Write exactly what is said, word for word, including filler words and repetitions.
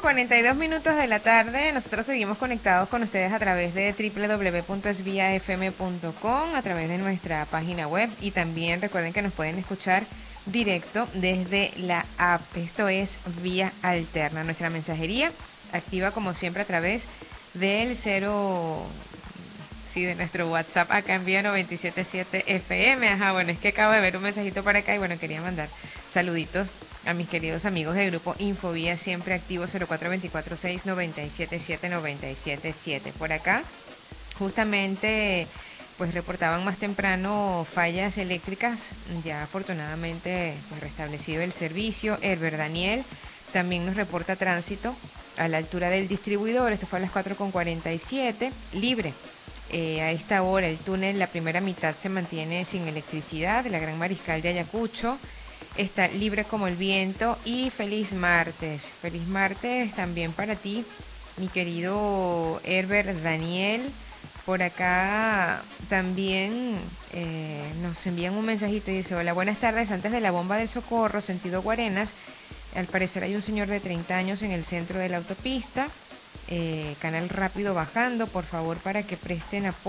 cuarenta y dos minutos de la tarde. Nosotros seguimos conectados con ustedes a través de w w w punto es vía f m punto com, a través de nuestra página web, y también recuerden que nos pueden escuchar directo desde la app. Esto es Vía Alterna, nuestra mensajería activa como siempre a través del cero, sí, de nuestro WhatsApp acá en Vía noventa y siete punto siete F M. Ajá, bueno, es que acabo de ver un mensajito para acá y bueno, quería mandar saluditos a mis queridos amigos del grupo Infovía, siempre activo, cero cuatro dos cuatro seis nueve siete siete nueve siete siete. Por acá, justamente, pues reportaban más temprano fallas eléctricas, ya afortunadamente pues restablecido el servicio. Herbert Daniel también nos reporta tránsito a la altura del distribuidor, esto fue a las cuatro con cuarenta y siete, libre. Eh, a esta hora el túnel, la primera mitad se mantiene sin electricidad. La Gran Mariscal de Ayacucho está libre como el viento. Y feliz martes, feliz martes también para ti, mi querido Herbert Daniel. Por acá también eh, nos envían un mensajito y dice: hola, buenas tardes, antes de la bomba del Socorro, sentido Guarenas, al parecer hay un señor de treinta años en el centro de la autopista, eh, canal rápido bajando, por favor para que presten apoyo.